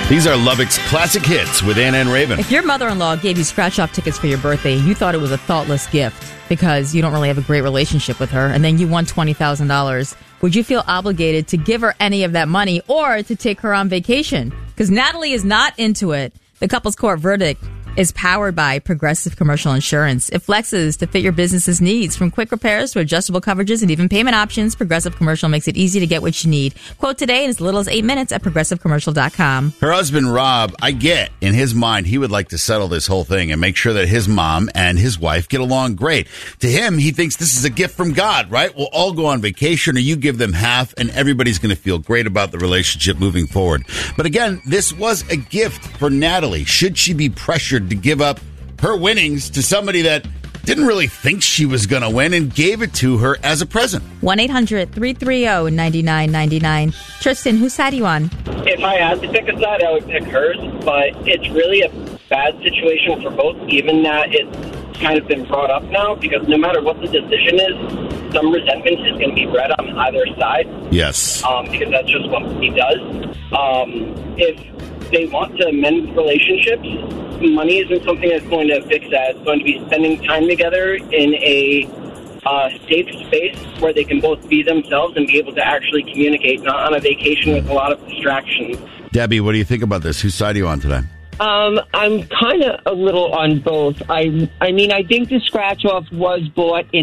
These are Lubbock's classic hits with Anna and Raven. If your mother-in-law gave you scratch-off tickets for your birthday and you thought it was a thoughtless gift because you don't really have a great relationship with her, and then you won $20,000, would you feel obligated to give her any of that money or to take her on vacation? Because Natalie is not into it. The couples court verdict is powered by Progressive Commercial Insurance. It flexes to fit your business's needs. From quick repairs to adjustable coverages and even payment options, Progressive Commercial makes it easy to get what you need. Quote today in as little as 8 minutes at progressivecommercial.com. Her husband, Rob, I get, in his mind, he would like to settle this whole thing and make sure that his mom and his wife get along great. To him, he thinks this is a gift from God, right? We'll all go on vacation or you give them half and everybody's going to feel great about the relationship moving forward. But again, this was a gift for Natalie. Should she be pressured to give up her winnings to somebody that didn't really think she was going to win and gave it to her as a present? 1-800-330-9999. Tristan, whose side are you on? If I had to pick a side, I would pick hers, but it's really a bad situation for both, even that it's kind of been brought up now, because no matter what the decision is, some resentment is going to be bred on either side. Yes. Because that's just what he does. If they want to mend relationships, money isn't something that's going to fix that. It's going to be spending time together in a safe space where they can both be themselves and be able to actually communicate, not on a vacation with a lot of distractions. Debbie, what do you think about this? Whose side are you on today? I'm kind of a little on both. I mean, I think the scratch-off was bought in